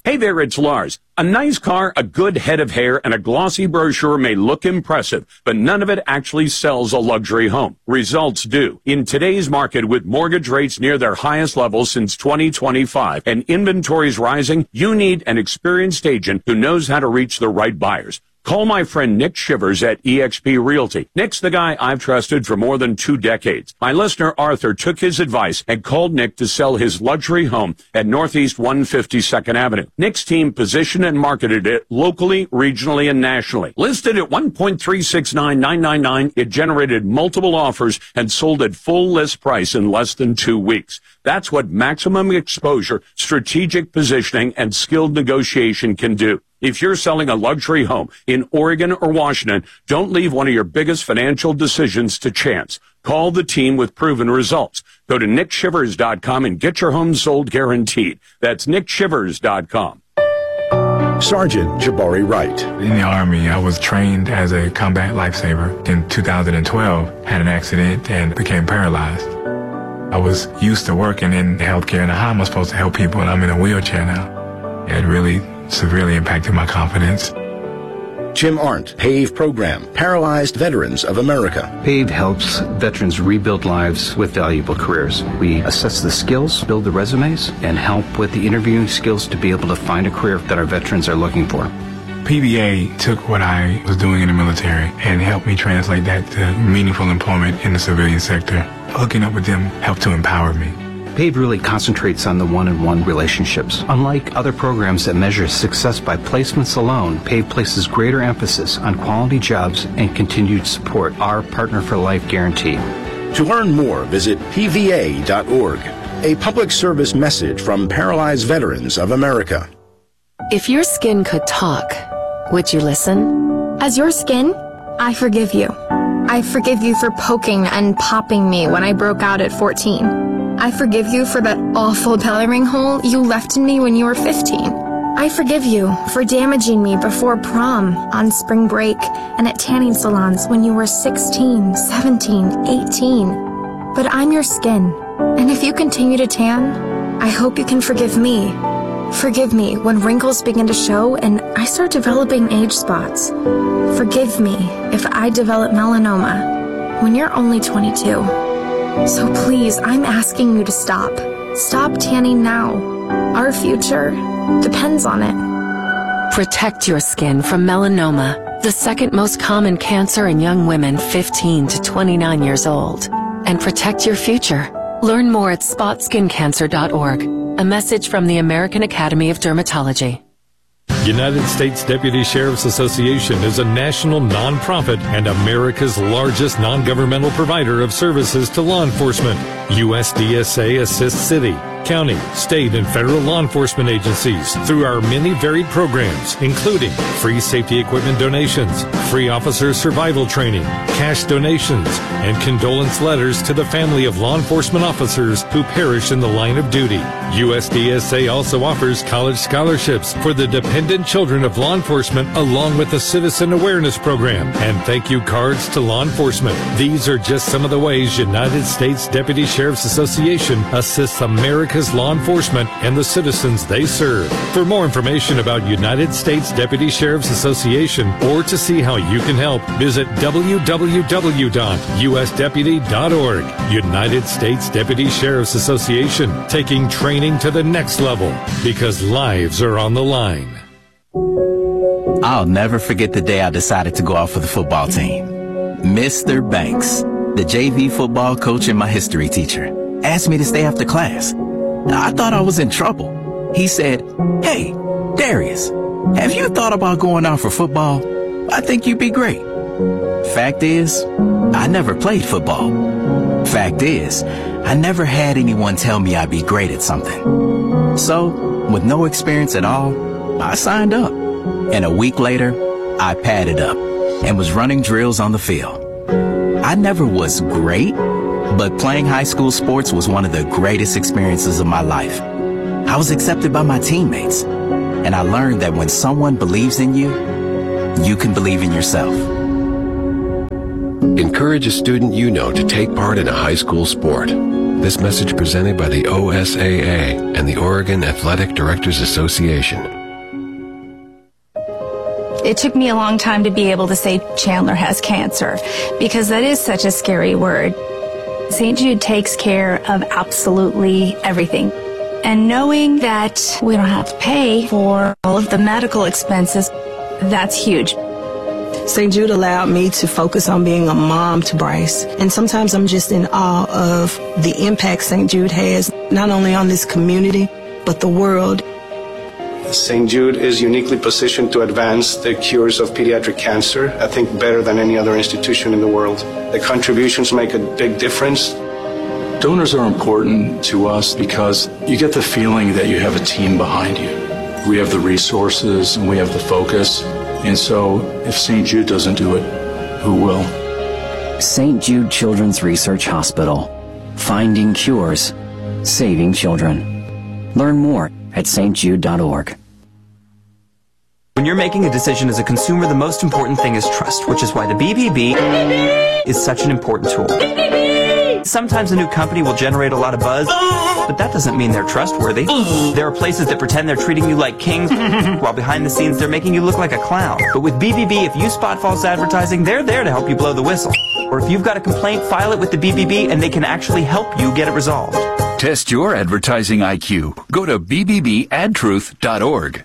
Hey there, it's Lars. A nice car, a good head of hair, and a glossy brochure may look impressive, but none of it actually sells a luxury home. Results do. In today's market, with mortgage rates near their highest level since 2025 and inventories rising, you need an experienced agent who knows how to reach the right buyers. Call my friend Nick Shivers at eXp Realty. Nick's the guy I've trusted for more than 2 decades. My listener Arthur took his advice and called Nick to sell his luxury home at Northeast 152nd Avenue. Nick's team positioned and marketed it locally, regionally, and nationally. Listed at $1.369999, it generated multiple offers and sold at full list price in less than 2 weeks. That's what maximum exposure, strategic positioning, and skilled negotiation can do. If you're selling a luxury home in Oregon or Washington, don't leave one of your biggest financial decisions to chance. Call the team with proven results. Go to nickshivers.com and get your home sold guaranteed. That's nickshivers.com. Sergeant Jabari Wright. In the Army, I was trained as a combat lifesaver. In 2012, had an accident and became paralyzed. I was used to working in healthcare, and how am I supposed to help people, and I'm in a wheelchair now? It really severely impacted my confidence. Jim Arndt, PAVE program, Paralyzed Veterans of America. PAVE helps veterans rebuild lives with valuable careers. We assess the skills, build the resumes, and help with the interviewing skills to be able to find a career that our veterans are looking for. PVA took what I was doing in the military and helped me translate that to meaningful employment in the civilian sector. Hooking up with them helped to empower me. PAVE really concentrates on the one-on-one relationships. Unlike other programs that measure success by placements alone, PAVE places greater emphasis on quality jobs and continued support, our Partner for Life guarantee. To learn more, visit pva.org. A public service message from Paralyzed Veterans of America. If your skin could talk, would you listen? As your skin, I forgive you. I forgive you for poking and popping me when I broke out at 14. I forgive you for that awful coloring hole you left in me when you were 15. I forgive you for damaging me before prom, on spring break, and at tanning salons when you were 16, 17, 18. But I'm your skin, and if you continue to tan, I hope you can forgive me. Forgive me when wrinkles begin to show and I start developing age spots. Forgive me if I develop melanoma when you're only 22. So please, I'm asking you to stop. Stop tanning now. Our future depends on it. Protect your skin from melanoma, the second most common cancer in young women 15 to 29 years old. And protect your future. Learn more at spotskincancer.org. A message from the American Academy of Dermatology. United States Deputy Sheriff's Association is a national nonprofit and America's largest non-governmental provider of services to law enforcement. USDSA assists city, county, state, and federal law enforcement agencies through our many varied programs, including free safety equipment donations, free officer survival training, cash donations, and condolence letters to the family of law enforcement officers who perish in the line of duty. USDSA also offers college scholarships for the dependent children of law enforcement, along with a citizen awareness program and thank you cards to law enforcement. These are just some of the ways United States Deputy Sheriff's Association assists America's law enforcement and the citizens they serve. For more information about United States Deputy Sheriff's Association or to see how you can help, visit www.usdeputy.org. United States Deputy Sheriff's Association, taking training to the next level because lives are on the line. I'll never forget the day I decided to go out for the football team. Mr. Banks, the JV football coach and my history teacher, asked me to stay after class. I thought I was in trouble. He said, "Hey, Darius, have you thought about going out for football? I think you'd be great." Fact is, I never played football. Fact is, I never had anyone tell me I'd be great at something. So, with no experience at all, I signed up. And a week later, I padded up and was running drills on the field. I never was great, but playing high school sports was one of the greatest experiences of my life. I was accepted by my teammates, and I learned that when someone believes in you, you can believe in yourself. Encourage a student you know to take part in a high school sport. This message presented by the OSAA and the Oregon Athletic Directors Association. It took me a long time to be able to say Chandler has cancer, because that is such a scary word. St. Jude takes care of absolutely everything. And knowing that we don't have to pay for all of the medical expenses, that's huge. St. Jude allowed me to focus on being a mom to Bryce. And sometimes I'm just in awe of the impact St. Jude has, not only on this community, but the world. St. Jude is uniquely positioned to advance the cures of pediatric cancer, I think better than any other institution in the world. The contributions make a big difference. Donors are important to us because you get the feeling that you have a team behind you. We have the resources and we have the focus. And so if St. Jude doesn't do it, who will? St. Jude Children's Research Hospital. Finding cures. Saving children. Learn more at stjude.org. When you're making a decision as a consumer, the most important thing is trust, which is why the BBB is such an important tool. Sometimes a new company will generate a lot of buzz, but that doesn't mean they're trustworthy. There are places that pretend they're treating you like kings, while behind the scenes they're making you look like a clown. But with BBB, if you spot false advertising, they're there to help you blow the whistle. Or if you've got a complaint, file it with the BBB and they can actually help you get it resolved. Test your advertising IQ. Go to bbbadtruth.org.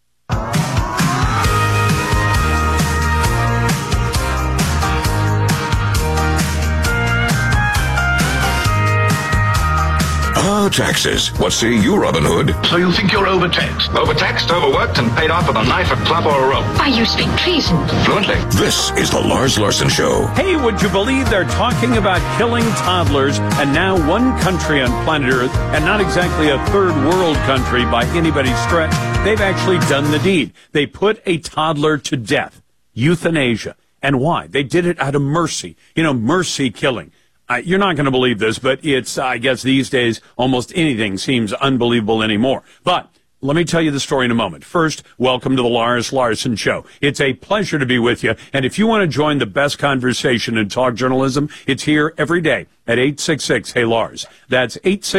Taxes. What say you, Robin Hood? So you think you're overtaxed? Overtaxed, overworked, and paid off with a knife, a club, or a rope. Why, you speak treason. Fluently. This is the Lars Larson Show. Hey, would you believe they're talking about killing toddlers, and now one country on planet Earth, and not exactly a third world country by anybody's stretch, they've actually done the deed. They put a toddler to death. Euthanasia. And why? They did it out of mercy. Mercy killing. You're not going to believe this, but it's, I guess these days, almost anything seems unbelievable anymore. But let me tell you the story in a moment. First, welcome to the Lars Larson Show. It's a pleasure to be with you. And if you want to join the best conversation in talk journalism, it's here every day at 866-HEY-LARS. That's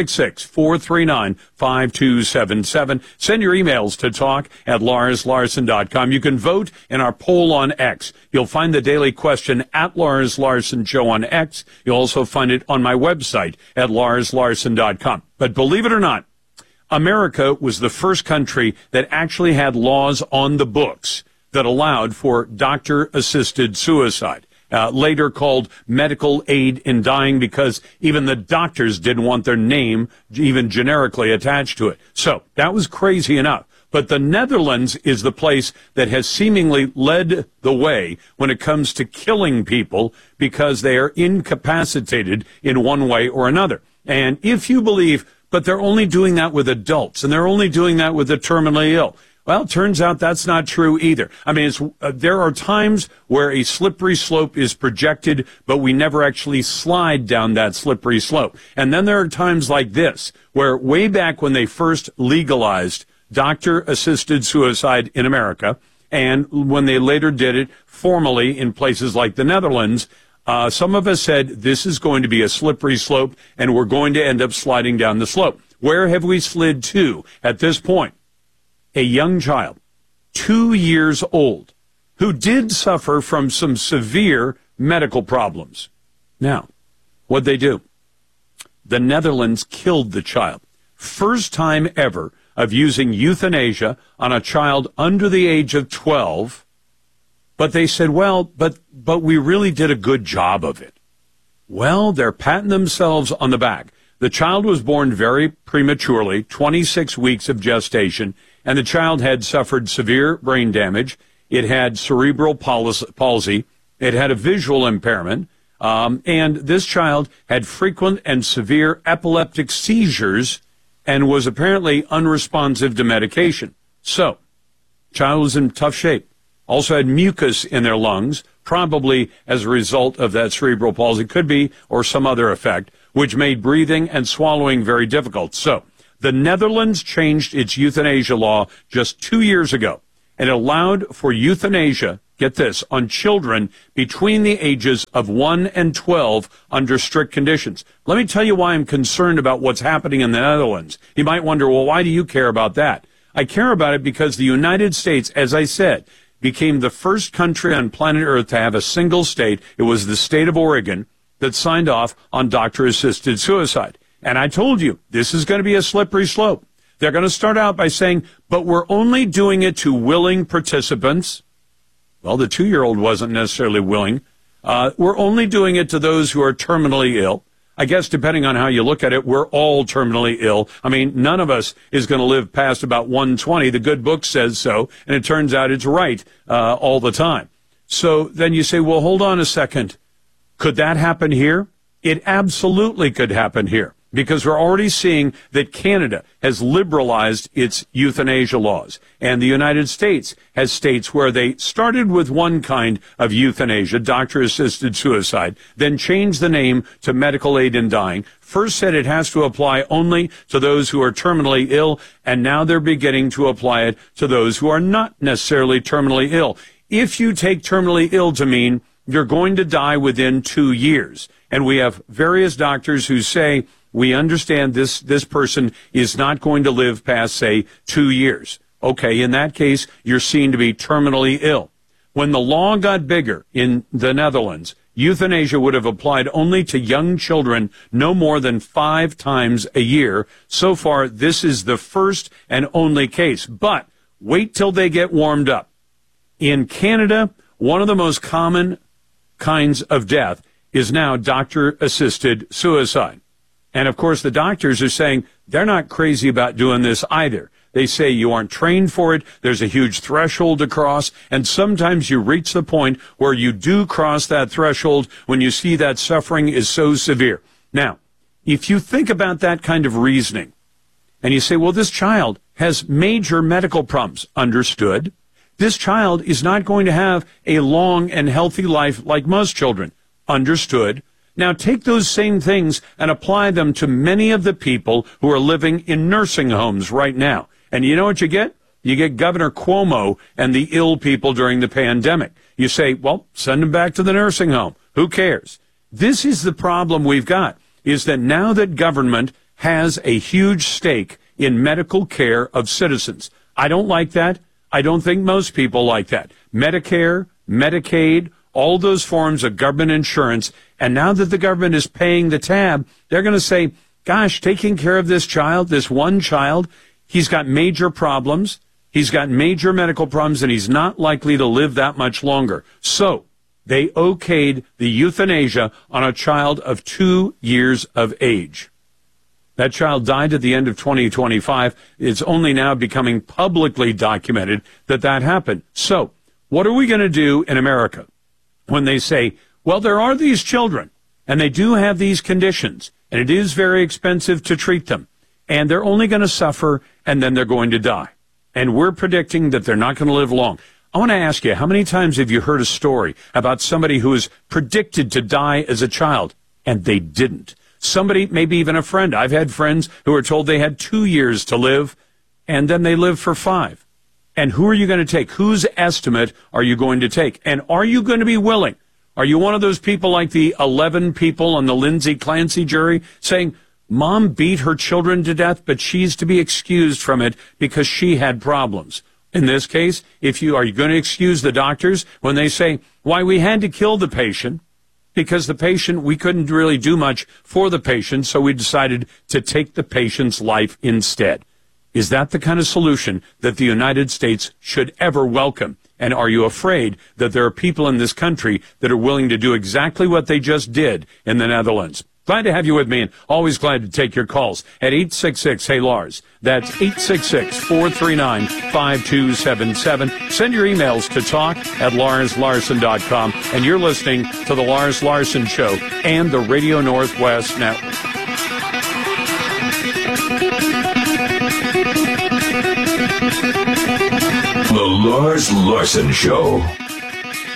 866-439-5277. Send your emails to talk@larslarson.com. You can vote in our poll on X. You'll find the daily question at Lars Larson Show on X. You'll also find it on my website at larslarson.com. But believe it or not, America was the first country that actually had laws on the books that allowed for doctor-assisted suicide, later called medical aid in dying, because even the doctors didn't want their name even generically attached to it. So that was crazy enough. But the Netherlands is the place that has seemingly led the way when it comes to killing people because they are incapacitated in one way or another. And if you believe, but they're only doing that with adults, and they're only doing that with the terminally ill. Well, it turns out that's not true either. I mean, there are times where a slippery slope is projected, but we never actually slide down that slippery slope. And then there are times like this, where way back when they first legalized doctor-assisted suicide in America, and when they later did it formally in places like the Netherlands, some of us said this is going to be a slippery slope, and we're going to end up sliding down the slope. Where have we slid to at this point? A young child, 2 years old, who did suffer from some severe medical problems. Now, what'd they do? The Netherlands killed the child. First time ever of using euthanasia on a child under the age of 12. But they said, well, but we really did a good job of it. Well, they're patting themselves on the back. The child was born very prematurely, 26 weeks of gestation, and the child had suffered severe brain damage. It had cerebral palsy. It had a visual impairment. And this child had frequent and severe epileptic seizures and was apparently unresponsive to medication. So, child was in tough shape. Also had mucus in their lungs, probably as a result of that cerebral palsy, could be, or some other effect, which made breathing and swallowing very difficult. So, the Netherlands changed its euthanasia law just 2 years ago, and allowed for euthanasia, get this, on children between the ages of 1 and 12 under strict conditions. Let me tell you why I'm concerned about what's happening in the Netherlands. You might wonder, well, why do you care about that? I care about it because the United States, as I said, became the first country on planet Earth to have a single state. It was the state of Oregon that signed off on doctor-assisted suicide. And I told you, this is going to be a slippery slope. They're going to start out by saying, but we're only doing it to willing participants. Well, the 2-year-old wasn't necessarily willing. We're only doing it to those who are terminally ill. I guess depending on how you look at it, we're all terminally ill. I mean, none of us is going to live past about 120. The good book says so, and it turns out it's right all the time. So then you say, well, hold on a second. Could that happen here? It absolutely could happen here, because we're already seeing that Canada has liberalized its euthanasia laws, and the United States has states where they started with one kind of euthanasia, doctor-assisted suicide, then changed the name to medical aid in dying, first said it has to apply only to those who are terminally ill, and now they're beginning to apply it to those who are not necessarily terminally ill. If you take terminally ill to mean you're going to die within 2 years, and we have various doctors who say, we understand this person is not going to live past, say, 2 years. Okay, in that case, you're seen to be terminally ill. When the law got bigger in the Netherlands, euthanasia would have applied only to young children no more than 5 times a year. So far, this is the first and only case. But wait till they get warmed up. In Canada, one of the most common kinds of death is now doctor-assisted suicide. And, of course, the doctors are saying they're not crazy about doing this either. They say you aren't trained for it. There's a huge threshold to cross. And sometimes you reach the point where you do cross that threshold when you see that suffering is so severe. Now, if you think about that kind of reasoning and you say, well, this child has major medical problems, understood. This child is not going to have a long and healthy life like most children, understood. Now take those same things and apply them to many of the people who are living in nursing homes right now. And you know what you get? You get Governor Cuomo and the ill people during the pandemic. You say, well, send them back to the nursing home. Who cares? This is the problem we've got, is that now that government has a huge stake in medical care of citizens. I don't like that. I don't think most people like that. Medicare, Medicaid, all those forms of government insurance. And now that the government is paying the tab, they're going to say, gosh, taking care of this child, this one child, he's got major problems. He's got major medical problems, and he's not likely to live that much longer. So they okayed the euthanasia on a child of 2 years of age. That child died at the end of 2025. It's only now becoming publicly documented that that happened. So what are we going to do in America when they say, well, there are these children, and they do have these conditions, and it is very expensive to treat them, and they're only going to suffer, and then they're going to die. And we're predicting that they're not going to live long. I want to ask you, how many times have you heard a story about somebody who is predicted to die as a child, and they didn't? Somebody, maybe even a friend. I've had friends who were told they had 2 years to live, and then they lived for 5. And who are you going to take? Whose estimate are you going to take? And are you going to be willing? Are you one of those people like the 11 people on the Lindsay Clancy jury saying, Mom beat her children to death, but she's to be excused from it because she had problems? In this case, are you going to excuse the doctors when they say, why, we had to kill the patient because the patient, we couldn't really do much for the patient, so we decided to take the patient's life instead? Is that the kind of solution that the United States should ever welcome? And are you afraid that there are people in this country that are willing to do exactly what they just did in the Netherlands? Glad to have you with me, and always glad to take your calls at 866-HEY-LARS. That's 866-439-5277. Send your emails to talk@LarsLarson.com. And you're listening to The Lars Larson Show and the Radio Northwest Network. The Lars Larson Show.